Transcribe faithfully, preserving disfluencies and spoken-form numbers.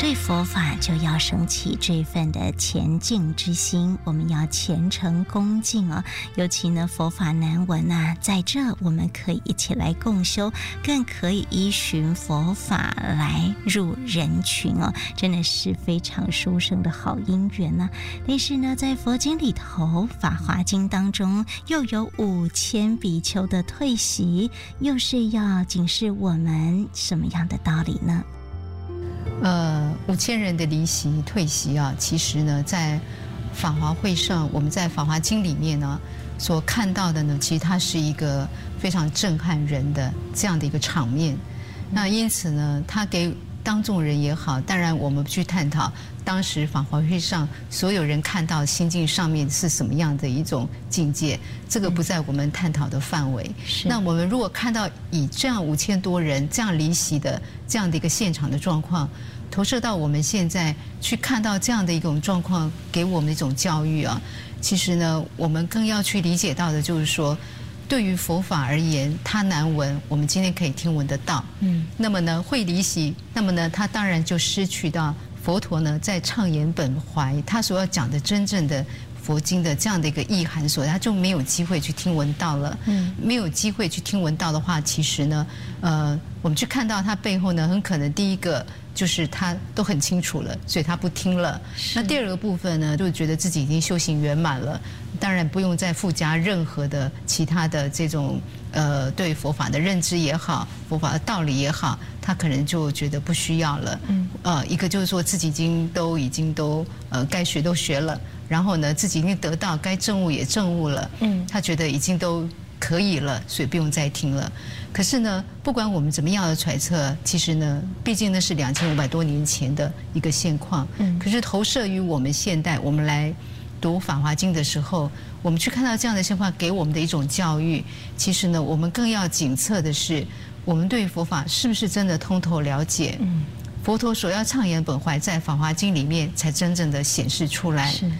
对佛法就要升起这份的前进之心，我们要虔诚恭敬啊。尤其呢，佛法难闻啊，在这我们可以一起来共修，更可以依循佛法来入人群哦，真的是非常殊胜的好因缘呢、啊。但是呢，在佛经里头，《法华经》当中又有五千比丘的退席，又是要警示我们什么样的道理呢？ 呃，五千人的离席退席啊，其实呢，在法华会上，我们在《法华经》里面呢所看到的呢，其实它是一个非常震撼人的这样的一个场面。那因此呢，它给当众人也好，当然我们去探讨当时法华会上所有人看到心境上面是什么样的一种境界，这个不在我们探讨的范围。那我们如果看到以这样五千多人这样离席的这样的一个现场的状况，投射到我们现在去看到这样的一种状况，给我们一种教育啊。其实呢，我们更要去理解到的就是说，对于佛法而言，它难闻，我们今天可以听闻得到。嗯，那么呢，会离席，那么呢，它当然就失去到佛陀呢在畅言本怀，他所要讲的真正的佛经的这样的一个意涵，所以他就没有机会去听闻到了。嗯，没有机会去听闻到的话，其实呢，呃，我们去看到他背后呢，很可能第一个就是他都很清楚了，所以他不听了。那第二个部分呢，就觉得自己已经修行圆满了，当然不用再附加任何的其他的这种呃对佛法的认知也好，佛法的道理也好，他可能就觉得不需要了。嗯，呃，一个就是说自己已经都已经都呃该学都学了，然后呢自己已经得到该证悟也证悟了。嗯，他觉得已经都可以了，所以不用再听了。可是呢，不管我们怎么样的揣测，其实呢，毕竟那是两千五百多年前的一个现况。嗯，可是投射于我们现代，我们来读《法华经》的时候，我们去看到这样的现况给我们的一种教育。其实呢，我们更要谨测的是，我们对佛法是不是真的通透了解？嗯。佛陀所要畅言本怀，在《法华经》里面才真正的显示出来。是，